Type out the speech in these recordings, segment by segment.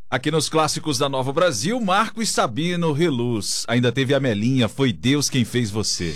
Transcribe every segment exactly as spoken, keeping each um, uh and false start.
Aqui nos clássicos da Nova Brasil, Marco e Sabino, Reluz. Ainda teve a Melinha, Foi Deus Quem Fez Você.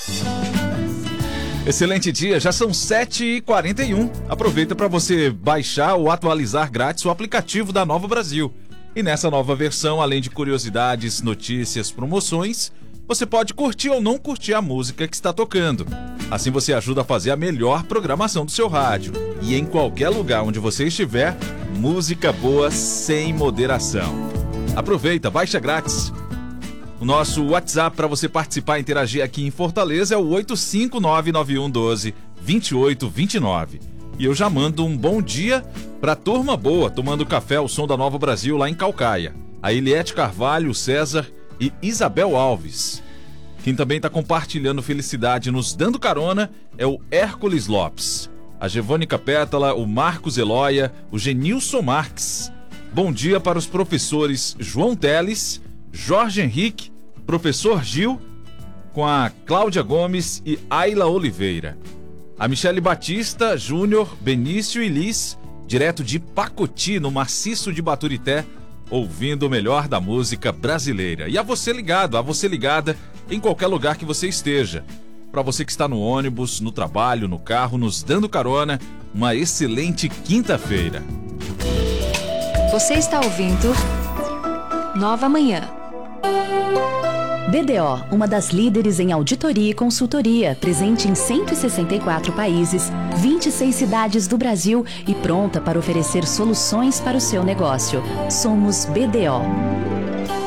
Excelente dia, já são sete e quarenta e um. Aproveita para você baixar ou atualizar grátis o aplicativo da Nova Brasil. E nessa nova versão, além de curiosidades, notícias, promoções, você pode curtir ou não curtir a música que está tocando. Assim você ajuda a fazer a melhor programação do seu rádio. E em qualquer lugar onde você estiver, música boa sem moderação. Aproveita, baixa grátis. O nosso WhatsApp para você participar e interagir aqui em Fortaleza é o oito cinco nove nove um um dois, dois oito dois nove. E eu já mando um bom dia para a turma boa, tomando café ao som da Nova Brasil lá em Caucaia. A Eliette Carvalho, César e Isabel Alves. Quem também está compartilhando felicidade nos dando carona é o Hércules Lopes, a Gevônica Pétala, o Marcos Eloia, o Genilson Marques. Bom dia para os professores João Teles, Jorge Henrique, professor Gil, com a Cláudia Gomes e Ayla Oliveira. A Michele Batista, Júnior, Benício e Liz, direto de Pacoti, no maciço de Baturité, ouvindo o melhor da música brasileira. E a você ligado, a você ligada em qualquer lugar que você esteja. Para você que está no ônibus, no trabalho, no carro, nos dando carona, uma excelente quinta-feira. Você está ouvindo Nova Manhã. B D O, uma das líderes em auditoria e consultoria, presente em cento e sessenta e quatro países, vinte e seis cidades do Brasil e pronta para oferecer soluções para o seu negócio. Somos B D O.